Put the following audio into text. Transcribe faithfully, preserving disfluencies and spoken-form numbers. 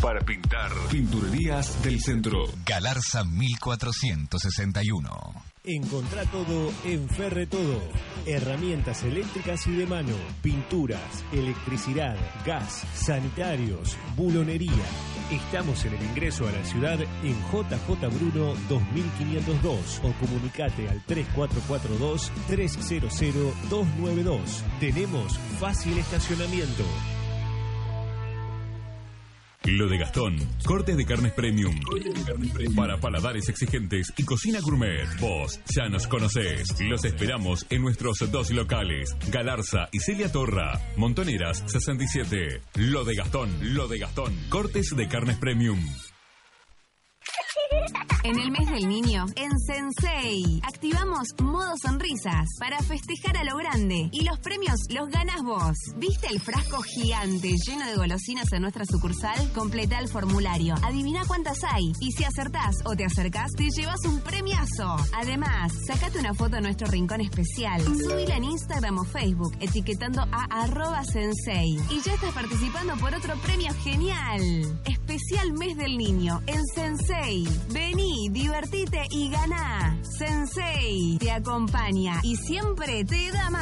Para pintar, Pinturerías del Centro. Galarza mil cuatrocientos sesenta y uno. Encontrá todo en Ferretodo. Herramientas eléctricas y de mano, pinturas, electricidad, gas, sanitarios, bulonería. Estamos en el ingreso a la ciudad en J J Bruno dos mil quinientos dos o comunicate al tres cuatro cuatro dos, tres cero cero, dos nueve dos. Tenemos fácil estacionamiento. Lo de Gastón, cortes de carnes premium. Para paladares exigentes y cocina gourmet. Vos ya nos conocés. Los esperamos en nuestros dos locales, Galarza y Celia Torra. Montoneras sesenta y siete. Lo de Gastón, lo de Gastón. Cortes de carnes premium. En el mes del niño, en Sensei, activamos modo sonrisas para festejar a lo grande y los premios los ganas vos. ¿Viste el frasco gigante lleno de golosinas en nuestra sucursal? Completa el formulario, adivina cuántas hay y si acertás o te acercás te llevas un premiazo. Además, sacate una foto en nuestro rincón especial, subila en Instagram o Facebook etiquetando a arroba Sensei y ya estás participando por otro premio genial. Especial mes del niño en Sensei. Vení, divertite y ganá. Sensei te acompaña y siempre te da más.